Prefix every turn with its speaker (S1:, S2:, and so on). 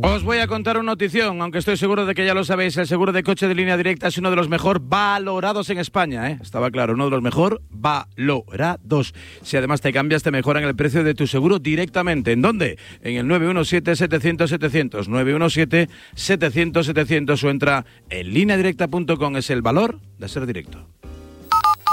S1: Os voy a contar una notición, aunque estoy seguro de que ya lo sabéis. El seguro de coche de Línea Directa es uno de los mejor valorados en España, ¿eh? Estaba claro, uno de los mejor valorados. Si además te cambias, te mejoran el precio de tu seguro directamente. ¿En dónde? En el 917-700-700, 917-700-700 o entra en lineadirecta.com. Es el valor de ser directo.